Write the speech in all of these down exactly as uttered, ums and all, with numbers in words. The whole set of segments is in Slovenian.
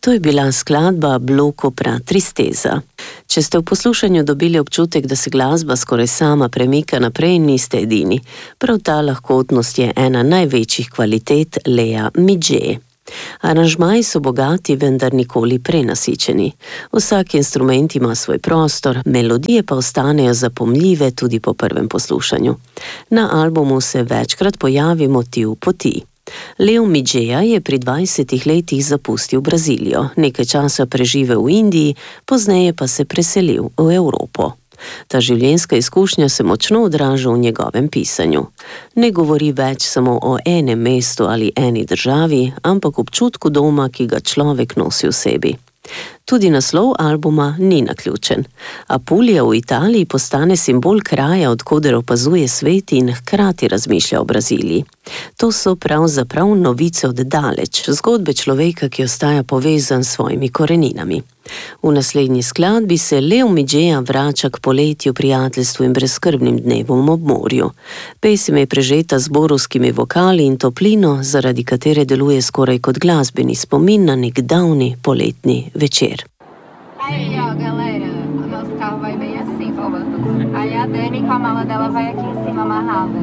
To je bila skladba Bloco pra tristeza. Če ste v poslušanju dobili občutek, da se glasba skoraj sama premika naprej, niste edini. Prav ta lahkotnost je ena največjih kvalitet Lea Midgeje. Aranžmaji so bogati, vendar nikoli prenasičeni. Vsak instrument ima svoj prostor, melodije pa ostanejo zapomljive tudi po prvem poslušanju. Na albumu se večkrat pojavi motiv poti. Leo Midgeja je pri dvajsetih letih zapustil Brazilijo, nekaj časa preživel v Indiji, pozneje pa se preselil v Evropo. Ta življenjska izkušnja se močno odraža v njegovem pisanju. Ne govori več samo o enem mestu ali eni državi, ampak občutku doma, ki ga človek nosi v sebi. Tudi naslov albuma ni naključen. Apulija v Italiji postane simbol kraja, od koder opazuje svet in hkrati razmišlja o Braziliji. To so pravzaprav novice od daleč, zgodbe človeka, ki ostaja povezan s svojimi koreninami. V naslednji skladbi se Leo Midgeja vrača k poletju, prijateljstvu in brezskrbnim dnevom ob morju. Pesem je prežeta z borovskimi vokali in toplino, zaradi katere deluje skoraj kot glasbeni spomin na nek davni poletni večer. Aí, ó, galera, o nosso carro vai bem assim, Paulo. Aí a Dani com a mala dela vai aqui em cima amarrada.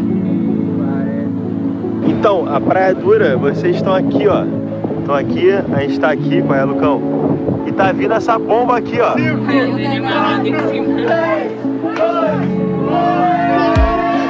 Então, a Praia Dura, vocês estão aqui, ó. Estão aqui, a gente tá aqui, qual é, Lucão? E tá vindo essa bomba aqui, ó. Aí o Dani amarrado em cima.